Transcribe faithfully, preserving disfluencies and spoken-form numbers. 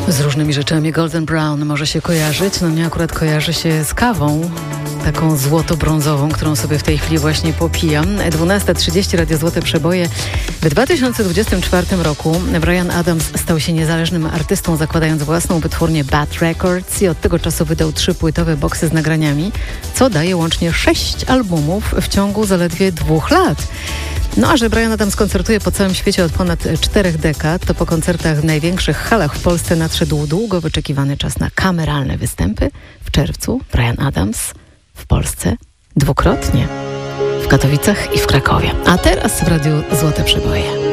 Z różnymi rzeczami Golden Brown może się kojarzyć. No mnie akurat kojarzy się z kawą, taką złoto-brązową, którą sobie w tej chwili właśnie popijam. dwunasta trzydzieści, Radio Złote Przeboje. W dwa tysiące dwudziestym czwartym roku Bryan Adams stał się niezależnym artystą, zakładając własną wytwórnię Bad Records i od tego czasu wydał trzy płytowe boksy z nagraniami, co daje łącznie sześć albumów w ciągu zaledwie dwóch lat. No a że Bryan Adams koncertuje po całym świecie od ponad czterech dekad, to po koncertach w największych halach w Polsce nadszedł długo wyczekiwany czas na kameralne występy. W czerwcu Bryan Adams w Polsce dwukrotnie, w Katowicach i w Krakowie. A teraz w Radiu Złote Przeboje.